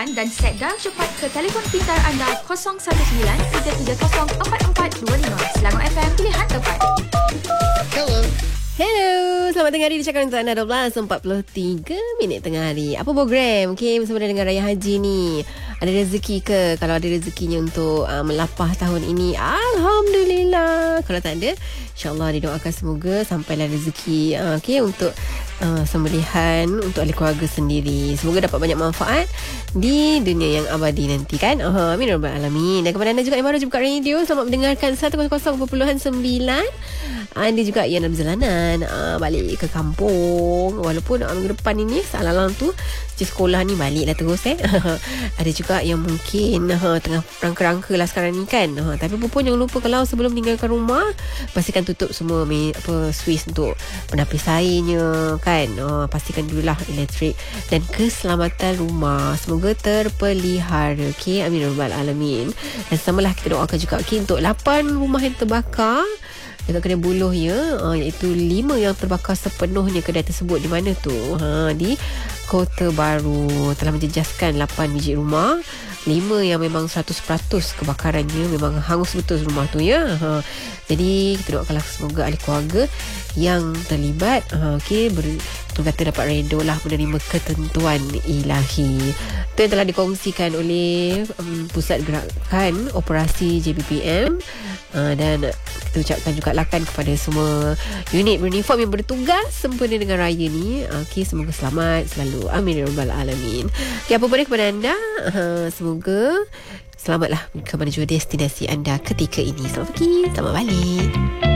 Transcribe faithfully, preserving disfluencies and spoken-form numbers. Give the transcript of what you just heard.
pilihan dan set dial cepat ke telefon pintar anda kosong satu sembilan tiga tiga kosong empat empat dua lima. Selangor F M, pilihan tepat. Hello. Hello, selamat tengah hari di Cakap untuk anda dua belas empat puluh tiga minit tengah hari. Apa program? Okay, bersama dengan Raya Haji ni. Ada rezeki ke? Kalau ada rezekinya untuk uh, melapah tahun ini, Alhamdulillah. Kalau tak ada, InsyaAllah didoakan semoga sampailah rezeki uh, okay, untuk uh, sembelihan untuk ahli keluarga sendiri. Semoga dapat banyak manfaat di dunia yang abadi nanti kan. uh, Amin Rabbal Alamin. Dan kepada anda juga yang baru jumpa radio, selamat mendengarkan seratus perpuluhan sembilan. Anda juga yang dalam perjalanan uh, balik ke kampung, walaupun uh, minggu depan ini salah-salah tu je sekolah ni baliklah terus eh. Ada juga yang mungkin uh, tengah rangka-rangka lah sekarang ni kan. uh, Tapi pun jangan lupa kalau sebelum meninggalkan rumah, pastikan tutup semua me, apa switch untuk penapis airnya kan. uh, Pastikan dululah elektrik dan keselamatan rumah semoga terpelihara. Okay, amin rabbal alamin. Dan samalah kita doakan juga okay, untuk lapan rumah yang terbakar dekat Kedai Buloh ya, uh, iaitu lima yang terbakar sepenuhnya kedai tersebut. Di mana tu? Ha, di Kota Baru. Telah menjejaskan lapan biji rumah. Lima yang memang seratus peratus kebakarannya, memang hangus betul rumah tu ya. Ha, jadi kita doakanlah semoga ahli keluarga yang terlibat ha, okay, ber, kata dapat redha lah menerima ketentuan ilahi. Itu yang telah dikongsikan oleh um, Pusat Gerakan Operasi J B P M. Uh, dan kita ucapkan juga lakan kepada semua unit beruniform yang bertugas sempena dengan raya ni. Okay, semoga selamat selalu. Amin ya rabbal alamin. Okay, apa boleh kepada anda, uh, semoga selamatlah ke mana jua destinasi anda ketika ini. Selamat pagi, selamat balik.